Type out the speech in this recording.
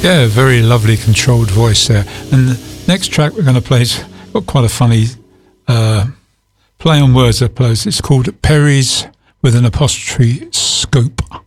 Yeah, very lovely controlled voice there. And the next track we're going to play has got quite a funny play on words, I suppose. It's called Perry's with an apostrophe scope.